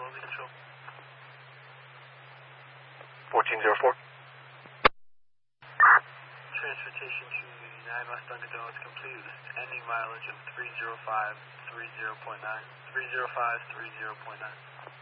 Quality Control. 1404. Transportation to United West Dunkin' Donuts complete with ending mileage of 305.30.9. 305.30.9.